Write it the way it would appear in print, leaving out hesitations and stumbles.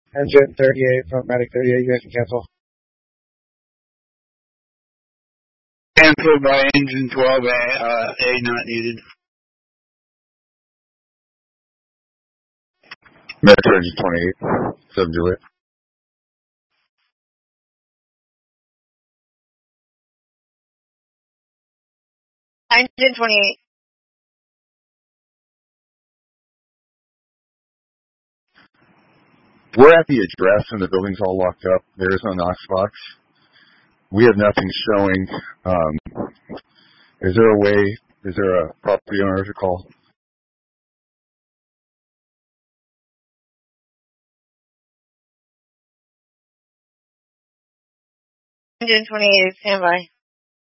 Engine 38 from Medic 38, you guys can cancel. Cancelled by engine 12A, A not needed. Metro engine 28, 7 Juliet. Engine 28. We're at the address and the building's all locked up. There is no Knox box. We have nothing showing. Is there a property owner to call? Engine 28, standby.